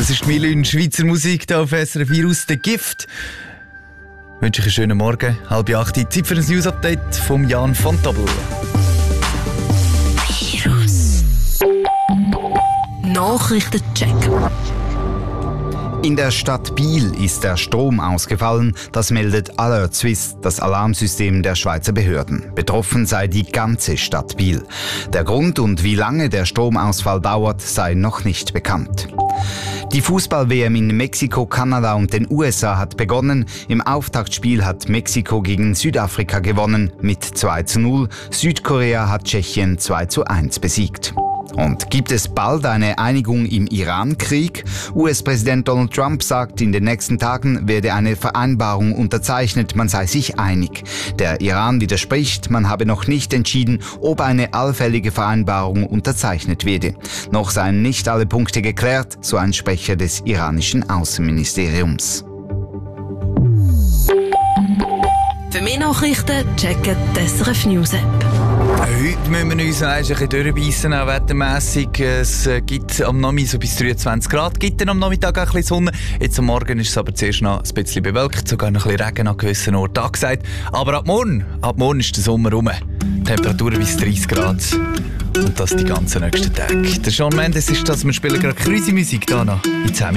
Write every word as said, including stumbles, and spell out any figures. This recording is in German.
Das ist Milün, Schweizer Musik hier auf S R F vier aus der Gift. Ich wünsche euch einen schönen Morgen, halb acht. Zeit für ein News-Update von Jan von Tabel. Virus. Nachrichtencheck. In der Stadt Biel ist der Strom ausgefallen. Das meldet Alert Suisse, das Alarmsystem der Schweizer Behörden. Betroffen sei die ganze Stadt Biel. Der Grund und wie lange der Stromausfall dauert, sei noch nicht bekannt. Die Fußball-W M in Mexiko, Kanada und den U S A hat begonnen. Im Auftaktspiel hat Mexiko gegen Südafrika gewonnen mit zwei zu null. Südkorea hat Tschechien zwei zu eins besiegt. Und gibt es bald eine Einigung im Iran-Krieg? U S-Präsident Donald Trump sagt, in den nächsten Tagen werde eine Vereinbarung unterzeichnet, man sei sich einig. Der Iran widerspricht, man habe noch nicht entschieden, ob eine allfällige Vereinbarung unterzeichnet werde. Noch seien nicht alle Punkte geklärt, so ein Sprecher des iranischen Außenministeriums. Für mehr Nachrichten checken die S R F News App. Heute müssen wir uns ein bisschen durchbeissen, auch wettermässig. Es gibt am Nachmittag so bis dreiundzwanzig Grad, gibt dann am Nachmittag auch ein bisschen Sonne. Jetzt am Morgen ist es aber zuerst noch ein bisschen bewölkt, sogar noch ein bisschen Regen an gewissen Orten angesagt. Aber ab morgen, ab morgen ist der Sommer rum. Temperatur bis dreißig Grad. Und das die ganzen nächsten Tage. Der Shawn Mendes ist das, wir spielen gerade Crazy Musik da noch in zehn Minuten.